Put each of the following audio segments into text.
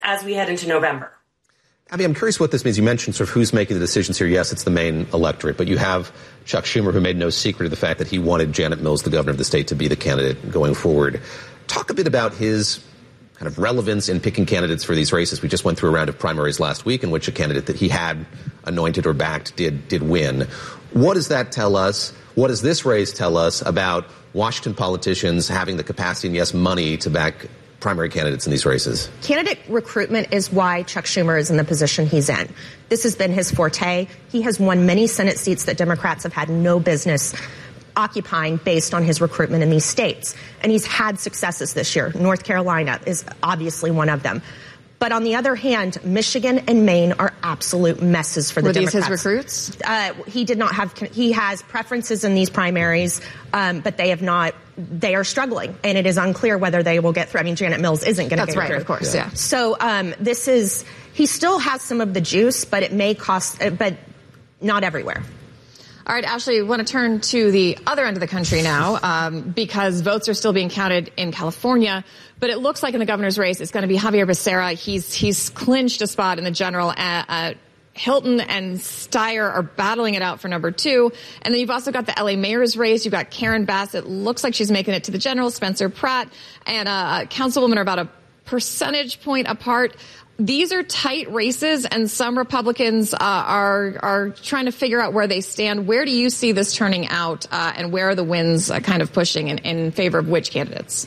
as we head into November. Abby, I'm curious what this means. You mentioned sort of who's making the decisions here. Yes, it's the main electorate, but you have Chuck Schumer, who made no secret of the fact that he wanted Janet Mills, the governor of the state, to be the candidate going forward. Talk a bit about his kind of relevance in picking candidates for these races. We just went through a round of primaries last week in which a candidate that he had anointed or backed did win. What does that tell us? What does this race tell us about Washington politicians having the capacity and, yes, money to back primary candidates in these races? Candidate recruitment is why Chuck Schumer is in the position he's in. This has been his forte. He has won many Senate seats that Democrats have had no business occupying based on his recruitment in these states. And he's had successes this year. North Carolina is obviously one of them. But on the other hand, Michigan and Maine are absolute messes for the Democrats. Were these his recruits? He did not have, he has preferences in these primaries, but they have not, they are struggling. And it is unclear whether they will get through. I mean, Janet Mills isn't going to get through. That's right, of course, yeah. So this is, he still has some of the juice, but it may cost, but not everywhere. All right, Ashley, we want to turn to the other end of the country now because votes are still being counted in California. But it looks like in the governor's race, it's going to be Javier Becerra. He's clinched a spot in the general. Hilton and Steyer are battling it out for number 2. And then you've also got the L.A. mayor's race. You've got Karen Bass. It looks like she's making it to the general. Spencer Pratt and Councilwoman are about a percentage point apart. These are tight races, and some Republicans are trying to figure out where they stand. Where do you see this turning out, and where are the winds kind of pushing in favor of which candidates?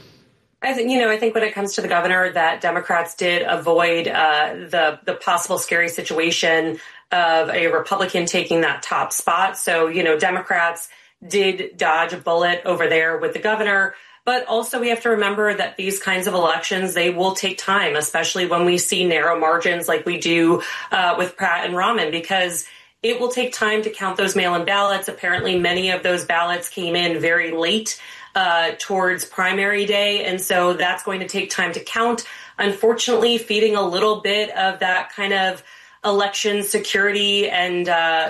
I think when it comes to the governor, that Democrats did avoid the possible scary situation of a Republican taking that top spot. So, Democrats did dodge a bullet over there with the governor. But also we have to remember that these kinds of elections, they will take time, especially when we see narrow margins like we do with Pratt and Rahman, because it will take time to count those mail-in ballots. Apparently, many of those ballots came in very late towards primary day, and so that's going to take time to count. Unfortunately, feeding a little bit of that kind of election security and,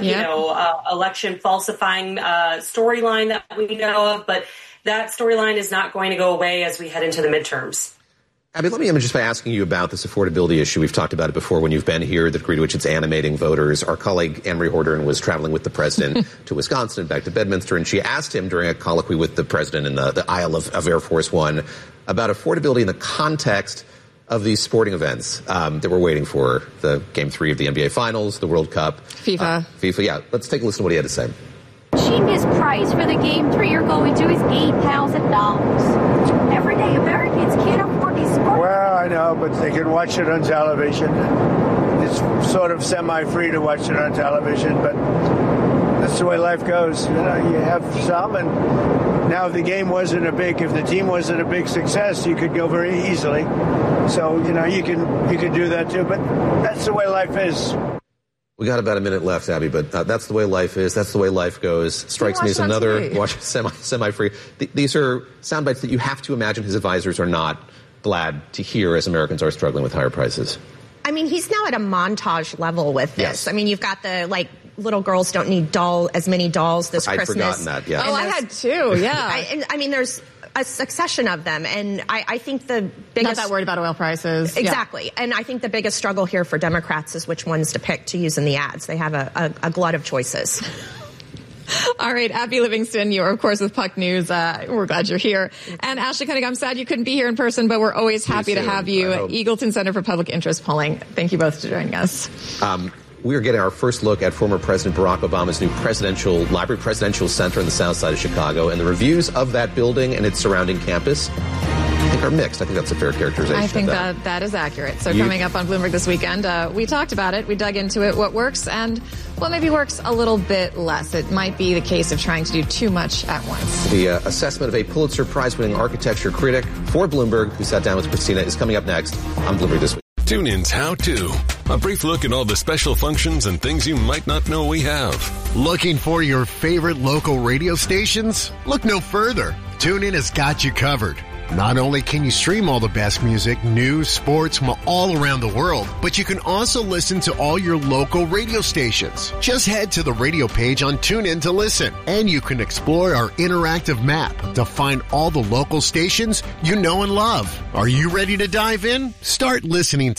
election falsifying storyline that we know of, but that storyline is not going to go away as we head into the midterms. Abby, let me end just by asking you about this affordability issue. We've talked about it before when you've been here, the degree to which it's animating voters. Our colleague Anne-Marie Horton was traveling with the president to Wisconsin, back to Bedminster, and she asked him during a colloquy with the president in the aisle of Air Force One about affordability in the context of these sporting events that we're waiting for, the Game 3 of the NBA Finals, the World Cup. FIFA, yeah. Let's take a listen to what he had to say. Cheapest price for the Game 3 you're going to is $8,000. Everyday Americans can't afford these sports. Well, I know, but they can watch it on television. It's sort of semi-free to watch it on television, but that's the way life goes. You have some, and now if the team wasn't a big success, you could go very easily. So, you can do that too, but that's the way life is. We got about a minute left, Abby, but that's the way life is. That's the way life goes. Strikes me as another semi-free. These are sound bites that you have to imagine his advisors are not glad to hear as Americans are struggling with higher prices. I mean, he's now at a montage level with this. Yes. I mean, you've got the, little girls don't need as many dolls this Christmas. I'd forgotten that, yeah. Oh, I had too, yeah. I mean, there's a succession of them, and I think the biggest... Not that worried about oil prices. Exactly. Yeah. And I think the biggest struggle here for Democrats is which ones to pick to use in the ads. They have a glut of choices. All right, Abby Livingston, you are, of course, with Puck News. We're glad you're here. And Ashley Koenig, I'm sad you couldn't be here in person, but we're always happy to have you at Eagleton Center for Public Interest Polling. Thank you both for joining us. We are getting our first look at former President Barack Obama's new presidential center in the south side of Chicago, and the reviews of that building and its surrounding campus, I think, are mixed. I think that's a fair characterization. I think that is accurate. So coming up on Bloomberg this weekend, we talked about it. We dug into it, what works and what maybe works a little bit less. It might be the case of trying to do too much at once. The assessment of a Pulitzer Prize-winning architecture critic for Bloomberg, who sat down with Christina, is coming up next on Bloomberg This Week. TuneIn's How To. A brief look at all the special functions and things you might not know we have. Looking for your favorite local radio stations? Look no further. TuneIn has got you covered. Not only can you stream all the best music, news, sports from all around the world, but you can also listen to all your local radio stations. Just head to the radio page on TuneIn to listen, and you can explore our interactive map to find all the local stations you know and love. Are you ready to dive in? Start listening